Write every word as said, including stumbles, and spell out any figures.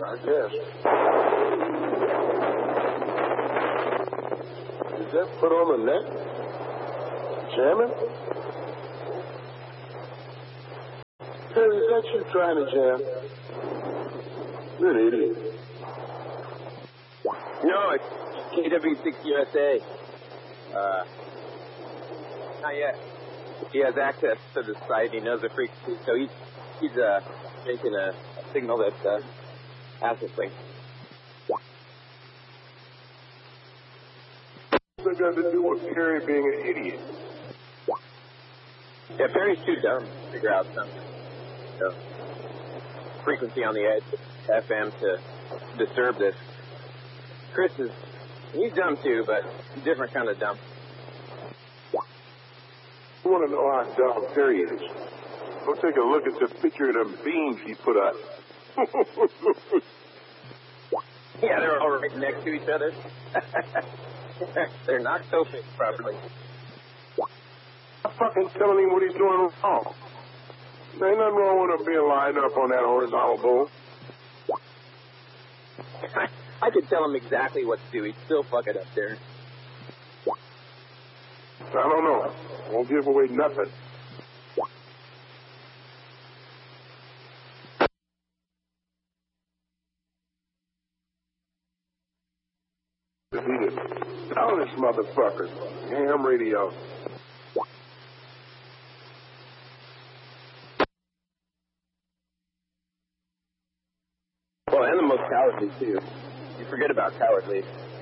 I guess. Is that put on the net? Jamming? Perry, is that you trying to jam? You're an idiot. No, it's K W six U S A. Uh, not yet. He has access to the site. He knows the frequency, so he's he's uh making a, a signal that uh, has this thing. What's that got to do with Perry being an idiot? Yeah, Perry's too dumb to figure out something. So, frequency on the edge, F M to disturb this. Chris is, he's dumb too, but different kind of dumb. You want to know how dumb Perry is? Go take a look at the picture of them beams he put up. Yeah, they're all right next to each other. They're not so fixed properly. I'm fucking telling him what he's doing wrong. There ain't nothing wrong with him being lined up on that horizontal bowl. I could tell him exactly what to do. He'd still fuck it up there. I don't know. Won't give away nothing. Tell this motherfucker. Ham radio. Well, and the most cowardly, too. You forget about cowardly.